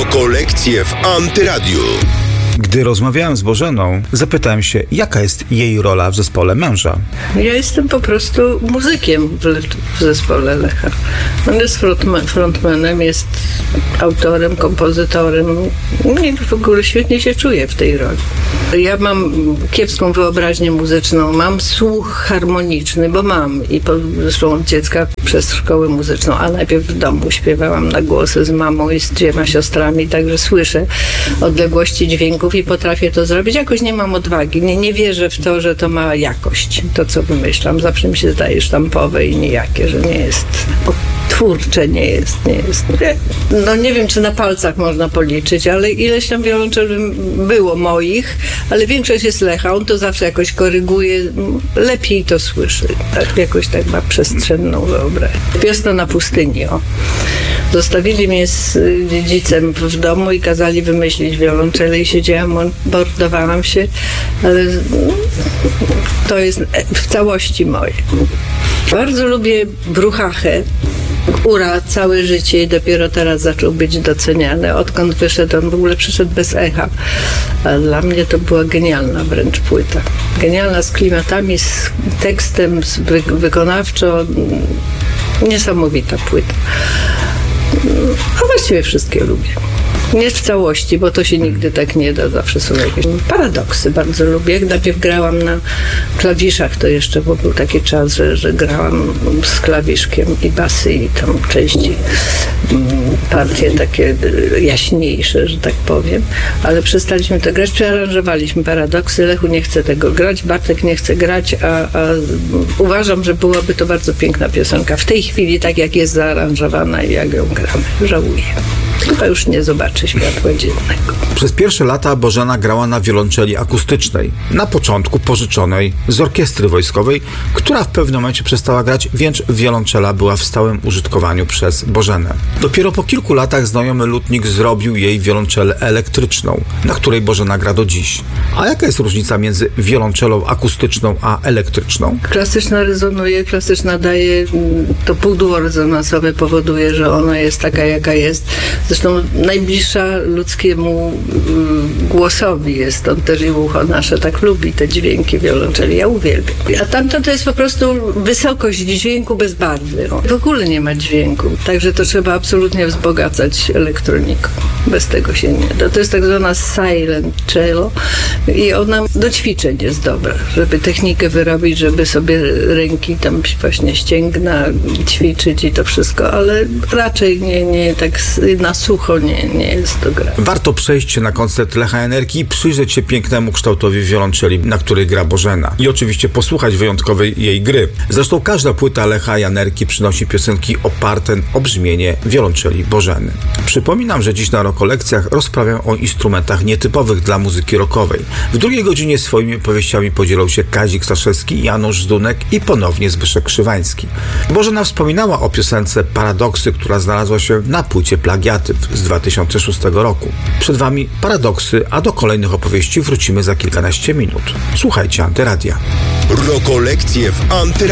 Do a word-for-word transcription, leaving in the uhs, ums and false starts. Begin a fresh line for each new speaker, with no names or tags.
Rokolekcje w Antyradiu.
Gdy rozmawiałem z Bożeną, zapytałem się, jaka jest jej rola w zespole męża.
Ja jestem po prostu muzykiem w, w zespole Lecha. On jest frontman, frontmanem, jest autorem, kompozytorem. I w ogóle świetnie się czuję w tej roli. Ja mam kiepską wyobraźnię muzyczną, mam słuch harmoniczny, bo mam. I po, zresztą od dziecka przez szkołę muzyczną, a najpierw w domu śpiewałam na głosy z mamą i z dwiema siostrami, także słyszę odległości dźwięków i potrafię to zrobić. Jakoś nie mam odwagi. Nie, nie wierzę w to, że to ma jakość. To, co wymyślam. Zawsze mi się zdaje sztampowe i nijakie, że nie jest twórcze, nie jest, nie jest. Nie. No nie wiem, czy na palcach można policzyć, ale ileś tam wiolonczeli było moich, ale większość jest Lecha. On to zawsze jakoś koryguje. Lepiej to słyszy. Tak, jakoś tak ma przestrzenną wyobraźnię. Wiosna na pustyni, o. Zostawili mnie z dziedzicem w domu i kazali wymyślić wiolonczelę i siedziałam, bordowałam się, ale to jest w całości moje. Bardzo lubię Bruchachę. Ura całe życie i dopiero teraz zaczął być doceniany. Odkąd wyszedł, on w ogóle przyszedł bez echa. A dla mnie to była genialna wręcz płyta. Genialna z klimatami, z tekstem, z wy- wykonawczo. Niesamowita płyta. A właściwie wszystkie lubię. Nie w całości, bo to się nigdy tak nie da. Zawsze są jakieś paradoksy. Bardzo lubię. Jak najpierw grałam na klawiszach, to jeszcze, bo był taki czas, że, że grałam z klawiszkiem i basy i tam części partie takie jaśniejsze, że tak powiem. Ale przestaliśmy to grać. Przearanżowaliśmy paradoksy. Lechu nie chce tego grać, Bartek nie chce grać, a, a uważam, że byłaby to bardzo piękna piosenka. W tej chwili, tak jak jest zaaranżowana i jak ją gramy. Żałuję. Chyba już nie zobaczy światła dziennego.
Przez pierwsze lata Bożena grała na wiolonczeli akustycznej, na początku pożyczonej z orkiestry wojskowej, która w pewnym momencie przestała grać, więc wiolonczela była w stałym użytkowaniu przez Bożenę. Dopiero po kilku latach znajomy lutnik zrobił jej wiolonczelę elektryczną, na której Bożena gra do dziś. A jaka jest różnica między wiolonczelą akustyczną a elektryczną?
Klasyczna rezonuje, klasyczna daje, to pudło rezonansowe powoduje, że ona jest taka, jaka jest. Zresztą najbliższa ludzkiemu y, głosowi jest. On też i ucho nasze tak lubi te dźwięki wiolonczeli. Ja uwielbiam. A tamto to jest po prostu wysokość dźwięku bez barwy. W ogóle nie ma dźwięku. Także to trzeba absolutnie wzbogacać elektroniką. Bez tego się nie da. To jest tak zwana silent cello i ona do ćwiczeń jest dobra, żeby technikę wyrobić, żeby sobie ręki tam właśnie ścięgna ćwiczyć i to wszystko, ale raczej nie, nie tak na sucho nie, nie jest to gra.
Warto przejść się na koncert Lecha Energii i przyjrzeć się pięknemu kształtowi wiolonczeli, na której gra Bożena. I oczywiście posłuchać wyjątkowej jej gry. Zresztą każda płyta Lecha i Energii przynosi piosenki oparte o brzmienie wiolonczeli Bożeny. Przypominam, że dziś na Rokolekcjach rozprawiam o instrumentach nietypowych dla muzyki rockowej. W drugiej godzinie swoimi opowieściami podzielą się Kazik Staszewski, Janusz Zdunek i ponownie Zbyszek Krzywański. Bożena wspominała o piosence Paradoksy, która znalazła się na płycie Plagiatyw z dwa tysiące szóstego roku. Przed Wami Paradoksy, a do kolejnych opowieści wrócimy za kilkanaście minut. Słuchajcie Antyradia.
Rokolekcje w Antyradiu.